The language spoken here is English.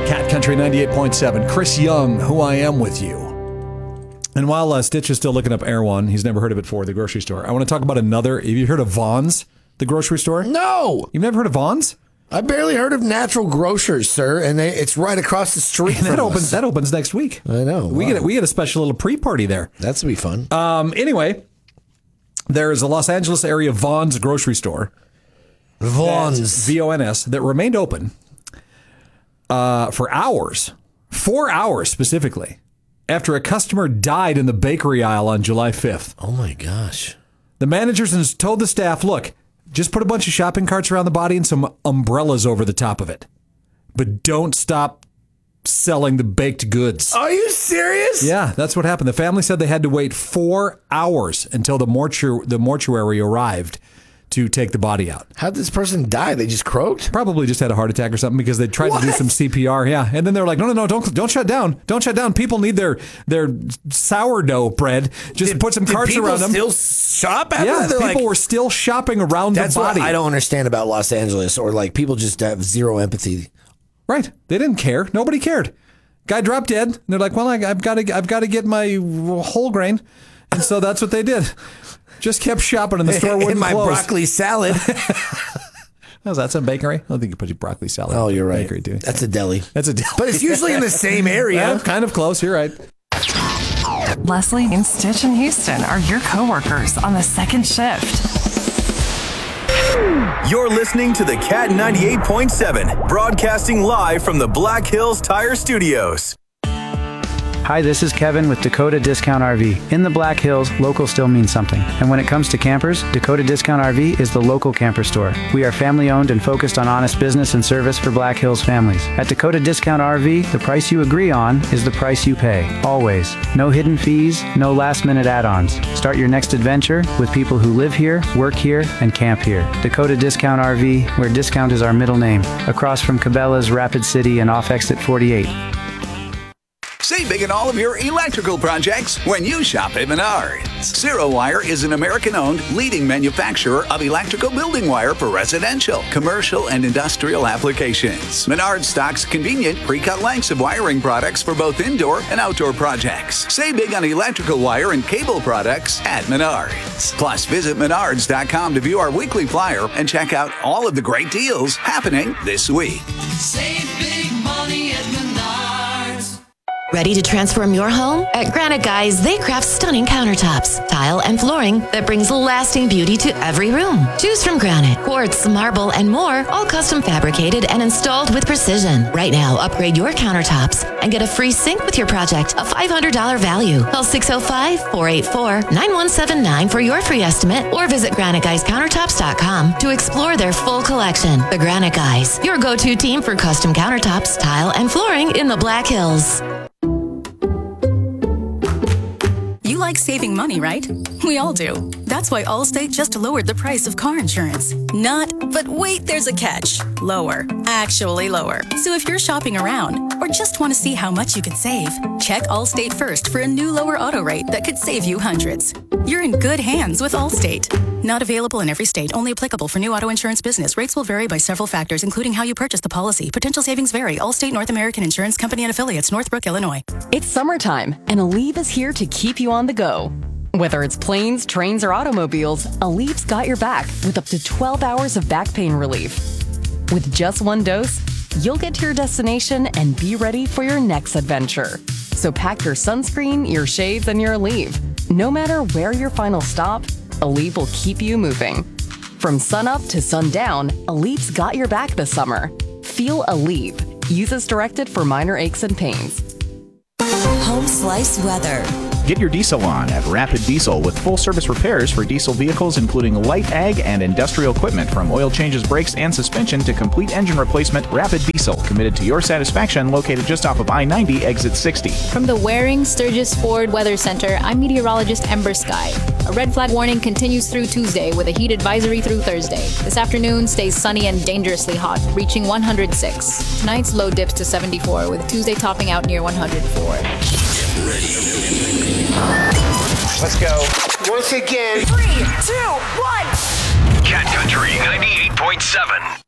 Cat Country 98.7. Chris Young, Who I Am With You. And while Stitch is still looking up Erewhon, he's never heard of it before, the grocery store. I want to talk about another. Have you heard of Vaughn's, the grocery store? No. You've never heard of Vaughn's? I barely heard of Natural Grocers, sir, and it's right across the street. And that opens next week. I know. We get a special little pre-party there. That's gonna be fun. Anyway, there is a Los Angeles area Vaughn's grocery store. Vaughn's. VONS, that remained open for hours, 4 hours specifically, after a customer died in the bakery aisle on July 5th. Oh, my gosh. The managers told the staff, look, just put a bunch of shopping carts around the body and some umbrellas over the top of it. But don't stop selling the baked goods. Are you serious? Yeah, that's what happened. The family said they had to wait 4 hours until the mortuary arrived to take the body out. How'd this person die? They just croaked? Probably just had a heart attack or something because they tried to do some CPR. Yeah, and then they were like, no, don't shut down. Don't shut down. People need their sourdough bread. Just put some carts around them. Still shop after that? Yeah, people were still shopping around the body. That's what I don't understand about Los Angeles, or like people just have zero empathy. Right. They didn't care. Nobody cared. Guy dropped dead. And they're like, well, I've got to get my whole grain. And so that's what they did. Just kept shopping and the store wouldn't my close. Broccoli salad. That's a bakery? I don't think you put your broccoli salad. Oh, you're right. Bakery, do you? That's a deli. That's a deli. But it's usually in the same area. Yeah, kind of close. You're right. Leslie and Stitch in Houston are your coworkers on the second shift. You're listening to the Cat 98.7, broadcasting live from the Black Hills Tire Studios. Hi, this is Kevin with Dakota Discount RV. In the Black Hills, local still means something. And when it comes to campers, Dakota Discount RV is the local camper store. We are family owned and focused on honest business and service for Black Hills families. At Dakota Discount RV, the price you agree on is the price you pay. Always. No hidden fees, no last minute add-ons. Start your next adventure with people who live here, work here, and camp here. Dakota Discount RV, where discount is our middle name. Across from Cabela's, Rapid City, and off exit 48. Save big on all of your electrical projects when you shop at Menards. Zero Wire is an American-owned leading manufacturer of electrical building wire for residential, commercial, and industrial applications. Menards stocks convenient pre-cut lengths of wiring products for both indoor and outdoor projects. Save big on electrical wire and cable products at Menards. Plus, visit Menards.com to view our weekly flyer and check out all of the great deals happening this week. Save big money at Menards. Ready to transform your home? At Granite Guys, they craft stunning countertops, tile, and flooring that brings lasting beauty to every room. Choose from granite, quartz, marble, and more, all custom fabricated and installed with precision. Right now, upgrade your countertops and get a free sink with your project, a $500 value. Call 605-484-9179 for your free estimate or visit GraniteGuysCountertops.com to explore their full collection. The Granite Guys, your go-to team for custom countertops, tile, and flooring in the Black Hills. You like saving money, right? We all do. That's why Allstate just lowered the price of car insurance. But wait, there's a catch. Lower. Actually lower. So if you're shopping around or just want to see how much you could save, check Allstate first for a new lower auto rate that could save you hundreds. You're in good hands with Allstate. Not available in every state, only applicable for new auto insurance business. Rates will vary by several factors, including how you purchase the policy. Potential savings vary. Allstate North American Insurance Company and Affiliates, Northbrook, Illinois. It's summertime, and Aleve is here to keep you on the go. Whether it's planes, trains, or automobiles, Aleve's got your back with up to 12 hours of back pain relief. With just one dose, you'll get to your destination and be ready for your next adventure. So pack your sunscreen, your shades, and your Aleve. No matter where your final stop, Aleve will keep you moving. From sunup to sundown, Aleve's got your back this summer. Feel Aleve. Use as directed for minor aches and pains. Home Slice Weather. Get your diesel on at Rapid Diesel with full-service repairs for diesel vehicles, including light ag and industrial equipment, from oil changes, brakes, and suspension to complete engine replacement. Rapid Diesel, committed to your satisfaction, located just off of I-90, exit 60. From the Waring Sturgis Ford Weather Center, I'm meteorologist Ember Sky. A red flag warning continues through Tuesday with a heat advisory through Thursday. This afternoon stays sunny and dangerously hot, reaching 106. Tonight's low dips to 74, with Tuesday topping out near 104. Let's go. Once again. 3, 2, 1. Cat Country 98.7.